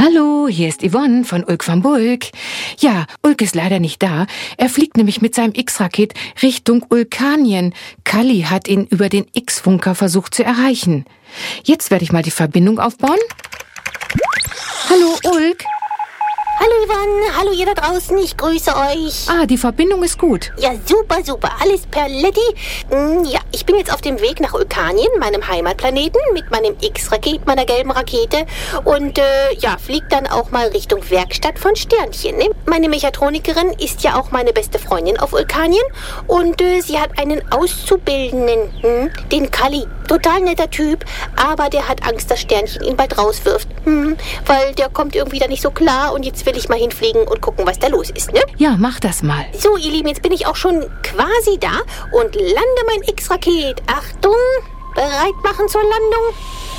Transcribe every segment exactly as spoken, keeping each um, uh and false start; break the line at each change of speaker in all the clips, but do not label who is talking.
Hallo, hier ist Yvonne von Ulk van Bulk. Ja, Ulk ist leider nicht da. Er fliegt nämlich mit seinem X-Raket Richtung Ulkanien. Kalli hat ihn über den X-Funker versucht zu erreichen. Jetzt werde ich mal die Verbindung aufbauen. Hallo, Ulk.
Hallo Yvonne, hallo ihr da draußen, ich grüße euch.
Ah, die Verbindung ist gut.
Ja, super, super, alles perletti. Ja, ich bin jetzt auf dem Weg nach Ulkanien, meinem Heimatplaneten, mit meinem X-Raket, meiner gelben Rakete. Und äh, ja, fliege dann auch mal Richtung Werkstatt von Sternchen. Ne? Meine Mechatronikerin ist ja auch meine beste Freundin auf Ulkanien. Und äh, sie hat einen Auszubildenden, hm, den Kalli. Total netter Typ, aber der hat Angst, dass Sternchen ihn bald rauswirft. Hm, weil der kommt irgendwie da nicht so klar und jetzt will ich mal hinfliegen und gucken, was da los ist, ne?
Ja, mach das mal.
So, ihr Lieben, jetzt bin ich auch schon quasi da und lande mein X-Raket. Achtung, bereit machen zur Landung.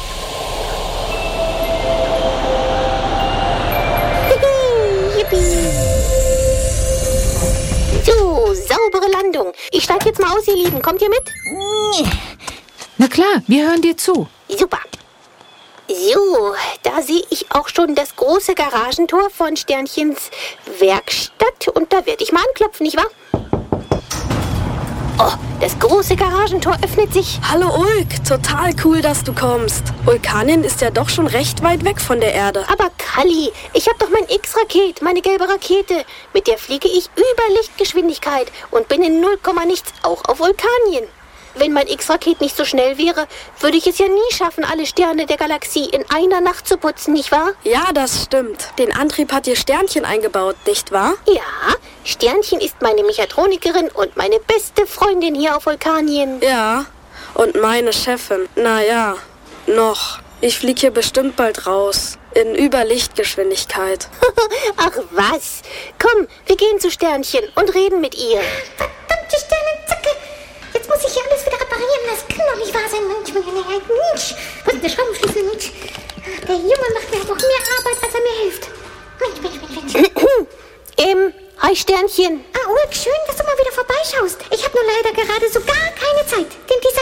Yippie. So, saubere Landung. Ich steige jetzt mal aus, ihr Lieben. Kommt ihr mit?
Na klar, wir hören dir zu.
Super. So, da sehe ich auch schon das große Garagentor von Sternchens Werkstatt. Und da werde ich mal anklopfen, nicht wahr? Oh, das große Garagentor öffnet sich.
Hallo Ulk, total cool, dass du kommst. Ulkanien ist ja doch schon recht weit weg von der Erde.
Aber Kalli, ich habe doch mein X-Raket, meine gelbe Rakete. Mit der fliege ich über Lichtgeschwindigkeit und bin in null Komma nichts auch auf Ulkanien. Wenn mein X-Raket nicht so schnell wäre, würde ich es ja nie schaffen, alle Sterne der Galaxie in einer Nacht zu putzen, nicht wahr?
Ja, das stimmt. Den Antrieb hat dir Sternchen eingebaut, nicht wahr?
Ja, Sternchen ist meine Mechatronikerin und meine beste Freundin hier auf Vulkanien.
Ja, und meine Chefin. Naja, noch. Ich fliege hier bestimmt bald raus. In Überlichtgeschwindigkeit.
Ach was. Komm, wir gehen zu Sternchen und reden mit ihr.
Verdammte Sternenzacke. Jetzt muss ich hier alles wieder reparieren. Das kann doch nicht wahr sein. Mensch, Mensch. Wo ist der Schraubenschlüssel? Mensch. Der Junge macht mir doch mehr Arbeit, als er mir hilft. Mensch, Mensch, Mensch, Mensch.
ähm, hi Sternchen.
Ah, Ulk, schön, dass du mal wieder vorbeischaust. Ich habe nur leider gerade so gar keine Zeit. Denn dieser